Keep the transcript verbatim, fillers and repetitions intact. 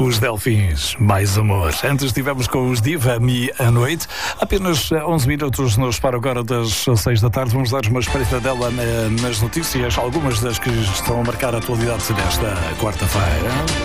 Os Delfins, mais amor. Antes estivemos com os Diva-me à noite. Apenas onze minutos nos para agora das seis da tarde. Vamos dar uma espreita dela nas notícias, algumas das que estão a marcar a atualidade desta quarta-feira.